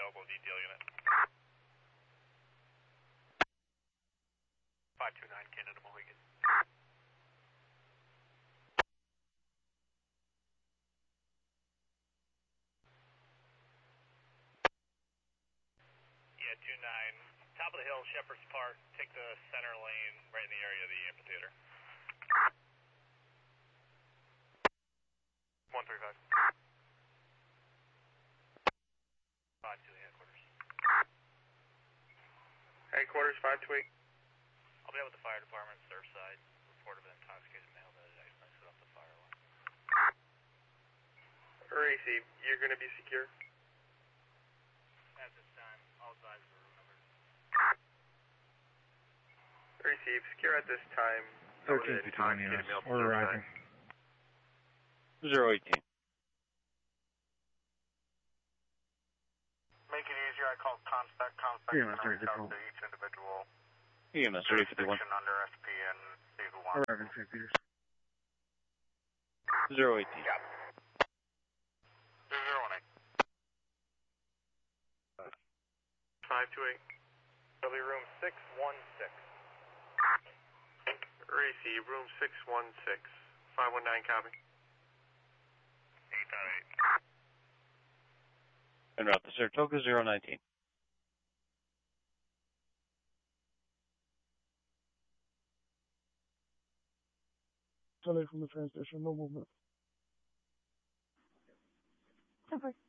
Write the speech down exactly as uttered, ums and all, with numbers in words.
available detail unit. five two nine Canada Mohegan. Yeah, two nine. Top of the hill, Shepherd's Park. Take the center lane right in the area of the amphitheater. one three five. five two eight headquarters. Headquarters, five two eight. I'll be out with the fire department, Surfside. Report of an intoxicated male that is isolated off the fire alarm. Receive. You're going to be secure. At this time, all advised for room number. Receive. Secure at this time. thirteen fifty-one units. We're arriving. zero eighteen. Make it easier, I call contact, contact, E M S thirty fifty-one. to each individual. E M S thirty fifty-one. Under S P N, C who wants. Arriving, Saint Peters. zero eighteen. Yep. zero one eight. five two eight. W room six one six. Receive. Room six one six. five one nine, copy. eight eight. En route to Saratoga, zero nineteen. Sunday from the train station, no movement. Super.